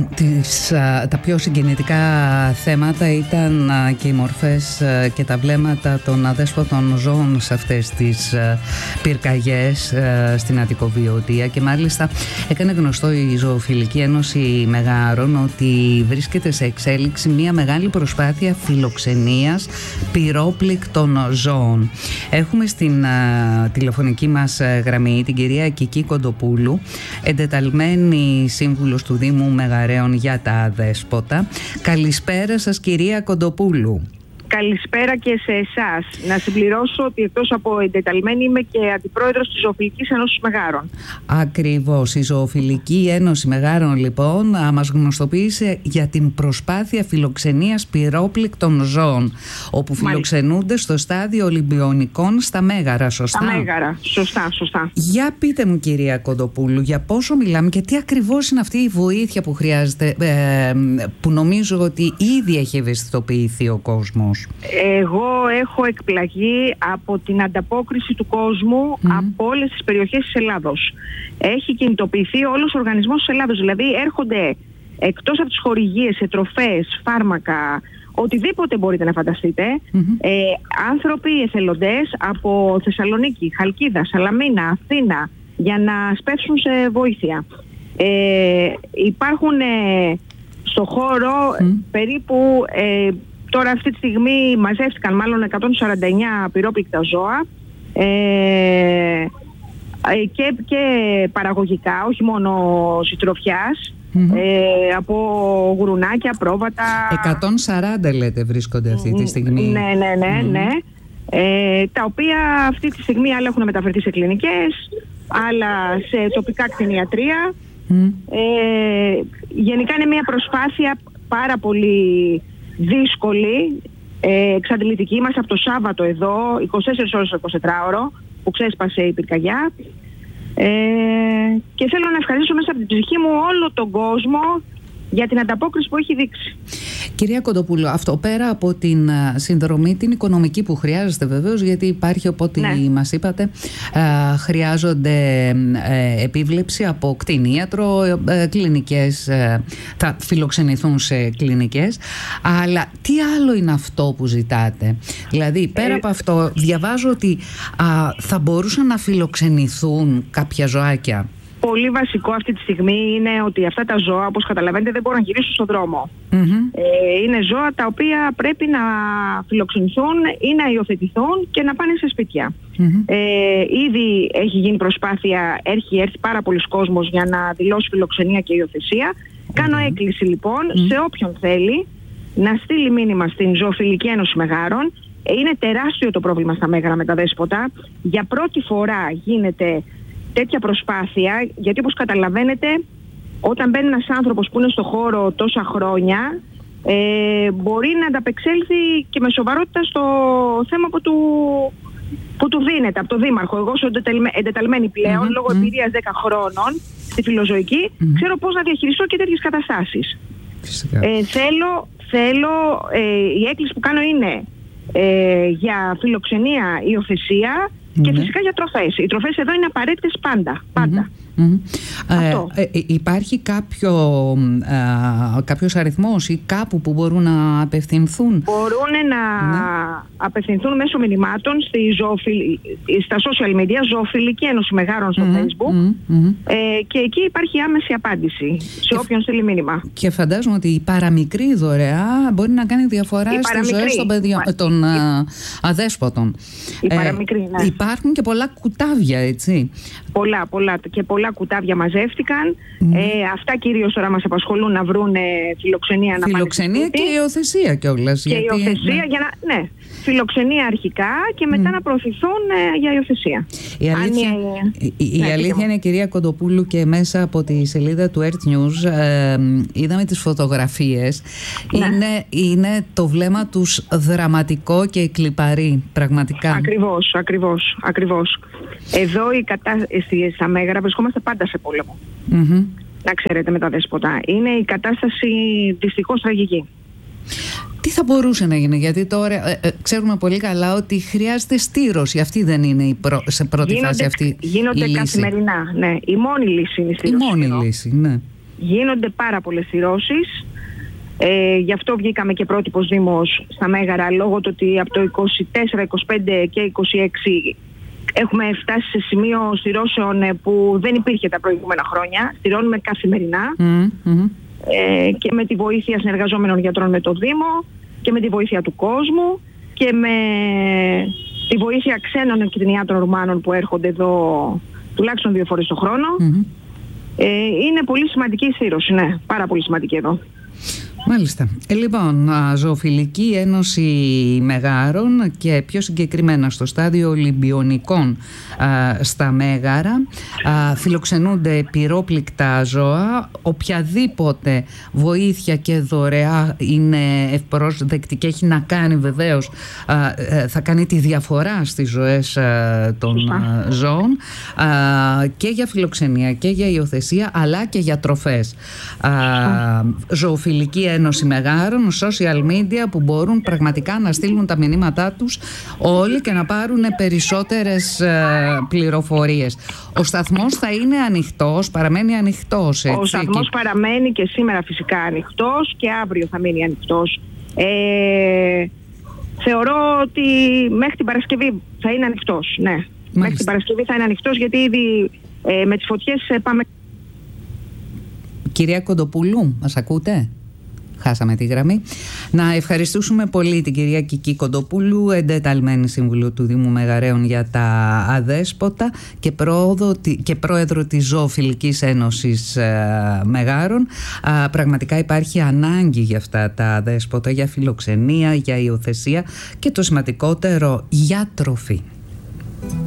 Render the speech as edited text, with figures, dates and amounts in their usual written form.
Τα πιο συγκινητικά θέματα ήταν και οι μορφές και τα βλέμματα των αδέσποτων ζώων σε αυτές τις πυρκαγιές στην Αττικοβιωτία, και μάλιστα έκανε γνωστό η Ζωοφιλική Ένωση Μεγάρων ότι βρίσκεται σε εξέλιξη μια μεγάλη προσπάθεια φιλοξενίας πυρόπληκτων ζώων. Έχουμε στην τηλεφωνική μας γραμμή την κυρία Κική Κοντοπούλου, εντεταλμένη σύμβουλος του Δήμου Μεγαρέων για τα αδέσποτα. Καλησπέρα σας, κυρία Κοντοπούλου. Καλησπέρα και σε εσάς. Να συμπληρώσω ότι εκτός από εντεταλμένη είμαι και αντιπρόεδρος της Ζωοφιλικής Ένωσης Μεγάρων. Ακριβώς. Η Ζωοφιλική Ένωση Μεγάρων λοιπόν μας γνωστοποίησε για την προσπάθεια φιλοξενίας πυρόπληκτων ζώων, όπου φιλοξενούνται στο στάδιο Ολυμπιονικών στα Μέγαρα, σωστά? Στα Μέγαρα, σωστά. Για πείτε μου, κυρία Κοντοπούλου, για πόσο μιλάμε και τι ακριβώς είναι αυτή η βοήθεια που χρειάζεται, που νομίζω ότι ήδη έχει ευαισθητοποιηθεί ο κόσμος. Εγώ έχω εκπλαγεί από την ανταπόκριση του κόσμου από όλες τις περιοχές της Ελλάδος. Έχει κινητοποιηθεί όλος ο οργανισμός της Ελλάδος. Δηλαδή έρχονται εκτός από τις χορηγίες, τροφές, φάρμακα, οτιδήποτε μπορείτε να φανταστείτε, άνθρωποι εθελοντές από Θεσσαλονίκη, Χαλκίδα, Σαλαμίνα, Αθήνα, για να σπεύσουν σε βοήθεια. Υπάρχουν στο χώρο περίπου... Τώρα αυτή τη στιγμή μαζεύτηκαν μάλλον 149 πυρόπληκτα ζώα και παραγωγικά, όχι μόνο συντροφιάς, από γουρουνάκια, πρόβατα. 140 λέτε βρίσκονται αυτή τη στιγμή. Ναι. Τα οποία αυτή τη στιγμή άλλα έχουν μεταφερθεί σε κλινικές, άλλα σε τοπικά κτηνιατρία. Γενικά είναι μια προσπάθεια πάρα πολύ δύσκολη, εξαντλητική. Είμαστε από το Σάββατο εδώ, 24 ώρες το 24ωρο που ξέσπασε η πυρκαγιά, και θέλω να ευχαριστήσω μέσα από την ψυχή μου όλο τον κόσμο για την ανταπόκριση που έχει δείξει. Κυρία Κοντοπούλου, αυτό πέρα από την συνδρομή την οικονομική που χρειάζεται βεβαίως, γιατί υπάρχει, οπότε μας είπατε, χρειάζονται επίβλεψη από κτηνίατρο, κλινικές, θα φιλοξενηθούν σε κλινικές, αλλά τι άλλο είναι αυτό που ζητάτε? Δηλαδή πέρα από αυτό διαβάζω ότι θα μπορούσαν να φιλοξενηθούν κάποια ζωάκια. Πολύ βασικό αυτή τη στιγμή είναι ότι αυτά τα ζώα, όπως καταλαβαίνετε, δεν μπορούν να γυρίσουν στον δρόμο. Είναι ζώα τα οποία πρέπει να φιλοξενηθούν ή να υιοθετηθούν και να πάνε σε σπίτια. Ήδη έχει γίνει προσπάθεια, έχει έρθει πάρα πολλοί κόσμος για να δηλώσει φιλοξενία και υιοθεσία. Κάνω έκκληση λοιπόν σε όποιον θέλει να στείλει μήνυμα στην Ζωοφιλική Ένωση Μεγάρων. Είναι τεράστιο το πρόβλημα στα Μέγαρα με τα δέσποτα. Για πρώτη φορά γίνεται τέτοια προσπάθεια, γιατί όπως καταλαβαίνετε, όταν μπαίνει ένας άνθρωπος που είναι στο χώρο τόσα χρόνια, μπορεί να ανταπεξέλθει και με σοβαρότητα στο θέμα που του δίνεται από το Δήμαρχο. Εγώ είμαι εντεταλμένη πλέον, λόγω εμπειρίας 10 χρόνων στη φιλοζωική, ξέρω πώς να διαχειριστώ και τέτοιες καταστάσεις. Θέλω η έκκληση που κάνω είναι για φιλοξενία, υιοθεσία, και φυσικά για τροφές. Οι τροφές εδώ είναι απαραίτητες πάντα. Υπάρχει κάποιος αριθμός ή κάπου που μπορούν να απευθυνθούν? Μπορούν να απευθυνθούν μέσω μηνυμάτων στα social media, Ζωοφιλική Ένωση Μεγάρων στο Facebook, και εκεί υπάρχει άμεση απάντηση σε όποιον στείλει μήνυμα. Και φαντάζομαι ότι η παραμικρή δωρεά μπορεί να κάνει διαφορά στις ζωές των αδέσποτων. Η παραμικρή, ναι. Υπάρχουν και πολλά κουτάβια, έτσι. Πολλά κουτάβια μαζεύτηκαν. Αυτά κυρίως τώρα μας απασχολούν, να βρουν φιλοξενία, φιλοξενία και υιοθεσία κιόλας. Και υιοθεσία για να... Ναι. Φιλοξενία αρχικά και μετά να προωθηθούν για υιοθεσία. Η αλήθεια είναι, κυρία Κοντοπούλου, και μέσα από τη σελίδα του Earth News είδαμε τις φωτογραφίες. Είναι το βλέμμα τους δραματικό και κλιπαρή, πραγματικά. Ακριβώς. Εδώ η κατάσταση στα Μέγαρα, βρισκόμαστε πάντα σε πόλεμο. Να ξέρετε, με τα δέσποτα. Είναι η κατάσταση δυστυχώς τραγική. Τι θα μπορούσε να γίνει, γιατί τώρα ξέρουμε πολύ καλά ότι χρειάζεται στήρωση. Αυτή δεν είναι σε πρώτη φάση αυτή η λύση. Γίνονται καθημερινά, ναι. Η μόνη λύση είναι η στήρωση. Η μόνη λύση, ναι. Γίνονται πάρα πολλές σειρώσεις. Γι' αυτό βγήκαμε και πρότυπος Δήμος στα Μέγαρα, λόγω του ότι από το 24, 25 και 26 έχουμε φτάσει σε σημείο σειρώσεων που δεν υπήρχε τα προηγούμενα χρόνια. Στηρώνουμε καθημερινά και με τη βοήθεια συνεργαζόμενων γιατρών με το Δήμο και με τη βοήθεια του κόσμου και με τη βοήθεια ξένων κτηνιάτρων Ρουμάνων που έρχονται εδώ τουλάχιστον 2 φορές το χρόνο. Είναι πολύ σημαντική η σύρωση, ναι, πάρα πολύ σημαντική εδώ. Μάλιστα. Λοιπόν, Ζωοφιλική Ένωση Μεγάρων και πιο συγκεκριμένα στο στάδιο Ολυμπιονικών στα Μέγαρα φιλοξενούνται πυρόπληκτα ζώα. Οποιαδήποτε βοήθεια και δωρεά είναι ευπρόσδεκτη και έχει να κάνει βεβαίως, θα κάνει τη διαφορά στις ζωές των ζώων και για φιλοξενία και για υιοθεσία αλλά και για τροφές. Ζωοφιλική Ένωση Μεγάρων, social media που μπορούν πραγματικά να στείλουν τα μηνύματά τους όλοι και να πάρουν περισσότερες πληροφορίες. Ο σταθμός θα είναι ανοιχτός, παραμένει ανοιχτός, έτσι? Ο σταθμός παραμένει και σήμερα φυσικά ανοιχτός και αύριο θα μείνει ανοιχτός. Θεωρώ ότι μέχρι την Παρασκευή θα είναι ανοιχτός, ναι. Μάλιστα. Μέχρι την Παρασκευή θα είναι ανοιχτός γιατί ήδη με τις φωτιές πάμε. Κυρία Κοντοπούλου, μας ακούτε? Χάσαμε τη γραμμή. Να ευχαριστήσουμε πολύ την κυρία Κική Κοντοπούλου, εντεταλμένη σύμβουλο του Δήμου Μεγαρέων για τα αδέσποτα και πρόεδρο της Ζωοφιλικής Ένωσης Μεγάρων. Πραγματικά υπάρχει ανάγκη για αυτά τα αδέσποτα, για φιλοξενία, για υιοθεσία και το σημαντικότερο, για τροφή.